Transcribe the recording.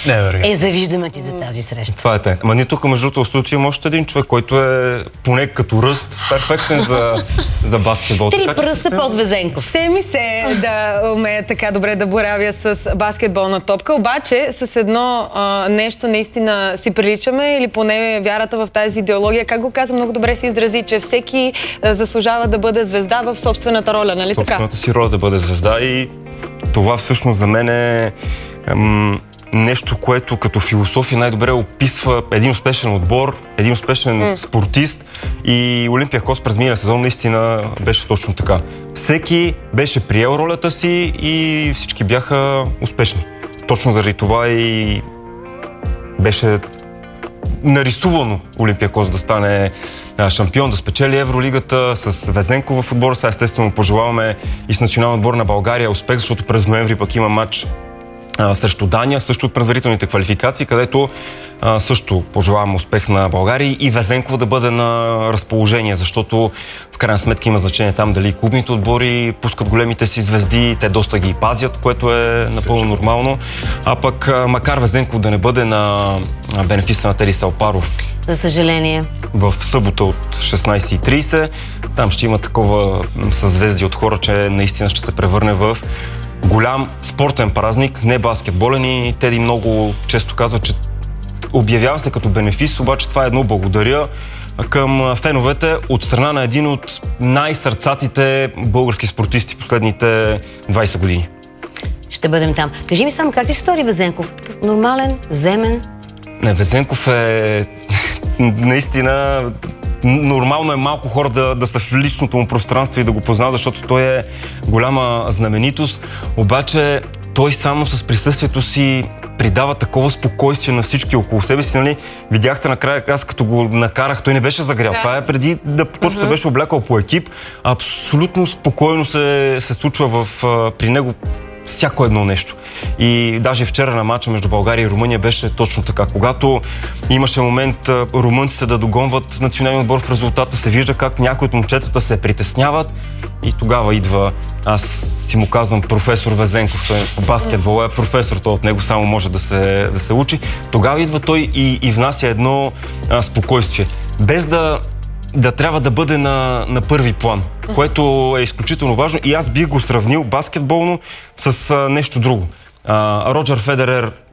Завиждаме ти за тази среща. Това е те. Ама ние тук, между другото, в случая има още един човек, който е поне като ръст перфектен за баскетбол. Три пръста под Везенков. Ще ми се да умея така добре да боравя с баскетболна топка, обаче с едно нещо наистина си приличаме, или поне вярата в тази идеология. Как го каза, много добре се изрази, че всеки заслужава да бъде звезда в собствената роля, нали така? Собствената си роля да бъде звезда, и това всъщност за мен е нещо, което като философия най-добре описва един успешен отбор, един успешен спортист, и Олимпиакос през миналия сезон наистина беше точно така. Всеки беше приел ролята си и всички бяха успешни. Точно заради това и беше нарисувано Олимпиакос да стане шампион, да спечели Евролигата с Везенков в отбора. Сега естествено пожелаваме и с националния отбор на България успех, защото през ноември пък има матч срещу Дания, също от предварителните квалификации, където също пожелавам успех на България и Везенков да бъде на разположение, защото в крайна сметка има значение там дали клубните отбори пускат големите си звезди, те доста ги пазят, което е напълно нормално. А пък макар Везенков да не бъде на бенефиса на Теди Салпаров, за съжаление, в събота от 16:30, там ще има такова съзвездие от хора, че наистина ще се превърне в голям спортен празник, не баскетболен, и Теди много често казва, че обявява се като бенефис, обаче това е едно благодаря към феновете от страна на един от най-сърцатите български спортисти последните 20 години. Ще бъдем там. Кажи ми само, как ти се стори Везенков? Такъв нормален, земен? Не, Везенков е наистина... Нормално е малко хора да са в личното му пространство и да го познават, защото той е голяма знаменитост, обаче той само с присъствието си придава такова спокойствие на всички около себе си, нали? Видяхте накрая, аз като го накарах, той не беше загрял. Да. Това е преди да точно се беше облякал по екип. Абсолютно спокойно се случва при него всяко едно нещо. И даже вчера на матча между България и Румъния беше точно така. Когато имаше момент румънците да догонват националния отбор в резултата, се вижда как някои от момчетата се притесняват, и тогава идва, аз си му казвам професор Везенков, той по баскетбол е професор, той от него само може да се учи. Тогава идва той и внася едно спокойствие. Без да трябва да бъде на първи план, което е изключително важно, и аз бих го сравнил баскетболно с нещо друго. Роджер Федерер